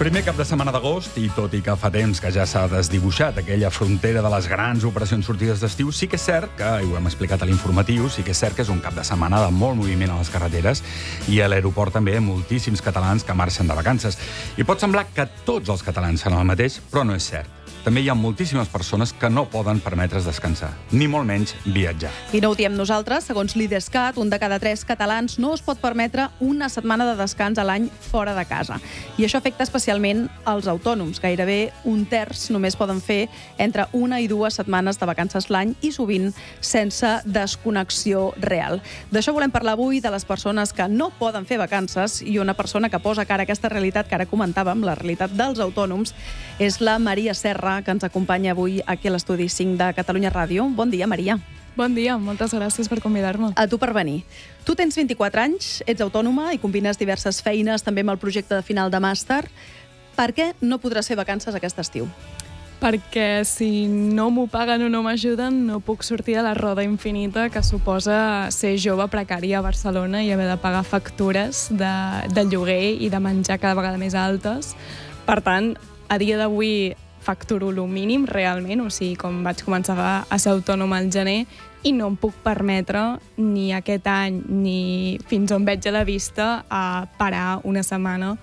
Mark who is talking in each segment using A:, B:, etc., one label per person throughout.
A: Primer cap de setmana d'agost, i tot i que fa temps que ja s'ha desdibuixat aquella frontera de les grans operacions sortides d'estiu, sí que és cert que, i ho hem explicat a l'informatiu, sí que és cert que és un cap de setmana de molt moviment a les carreteres i a l'aeroport també moltíssims catalans que marxen de vacances. I pot semblar que tots els catalans fan el mateix, però no és cert. També hi ha moltíssimes persones que no poden permetre's descansar, ni molt menys viatjar.
B: I no ho diem nosaltres, segons l'IDESCAT, un de cada 3 catalans no es pot permetre una setmana de descans a l'any fora de casa. I això afecta especialment als autònoms. Gairebé un terç només poden fer entre 1 i 2 setmanes de vacances l'any i sovint sense desconnexió real. D'això volem parlar avui, de les persones que no poden fer vacances, i una persona que posa cara a aquesta realitat que ara comentàvem, la realitat dels autònoms, és la Maria Serra, que ens acompanya avui aquí a l'estudi 5 de Catalunya Ràdio. Bon dia, Maria.
C: Bon dia, moltes gràcies per convidar-me.
B: A tu per venir. Tu tens 24 anys, ets autònoma i combines diverses feines, també amb el projecte de final de màster. Per què no podràs fer vacances aquest estiu?
C: Perquè si no m'ho paguen o no m'ajuden, no puc sortir de la roda infinita que suposa ser jove precari a Barcelona i haver de pagar factures de lloguer i de menjar cada vegada més altes. Per tant, a dia d'avui facturo el mínim realment, o sigui, com vaig començar a ser autònoma al gener, i no em puc permetre ni aquest any ni fins on veig a la vista a parar una setmana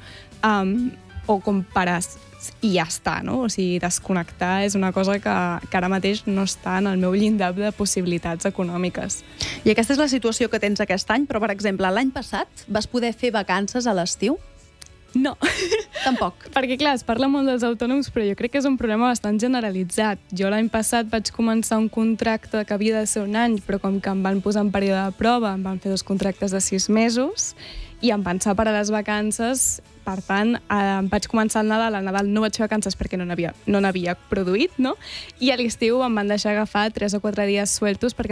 C: o com parar i ja està, no? O sigui, desconnectar és una cosa que ara mateix no està en el meu llindar de possibilitats econòmiques.
B: I aquesta és la situació que tens aquest any, però, per exemple, l'any passat vas poder fer vacances a l'estiu?
C: No.
B: Tampoc.
C: Perquè, clar, es parla molt dels autònoms, però jo crec que és un problema bastant generalitzat. Jo l'any passat vaig començar un contracte que havia de ser un any, però com que em van posar en període de prova, em van fer 2 contractes de 6 mesos i em van separar les vacances. Per tant, vaig començar el Nadal. Al Nadal no vaig fer vacances perquè no n'havia produït, no? I a l'estiu em van deixar agafar 3 o 4 dies sueltos perquè